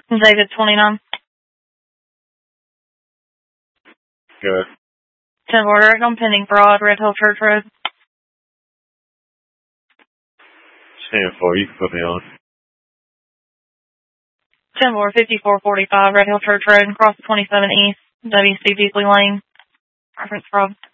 David 29. Good. 10 direct on pending fraud, Red Hill Church Road. 10-4, you can put me on. 10-4, 5445, Red Hill Church Road, across 27 East, W.C. Beasley Lane. Reference fraud.